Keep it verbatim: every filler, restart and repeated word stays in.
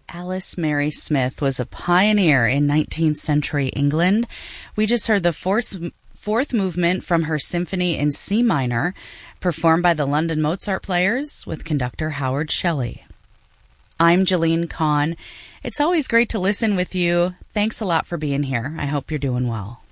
Alice Mary Smith was a pioneer in nineteenth century England. We just heard the fourth, fourth movement from her symphony in C minor, performed by the London Mozart Players with conductor Howard Shelley. I'm Jeline Kahn. It's always great to listen with you. Thanks a lot for being here. I hope you're doing well.